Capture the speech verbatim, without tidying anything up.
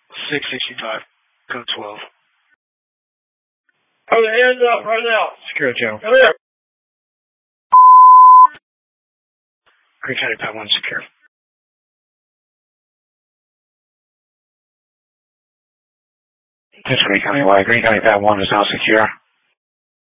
six sixty-five, code twelve. Put the hands up right now. Secure Joe. Come here. Green County Pat one secure. That's Green County Y. Green County Pat one is now secure.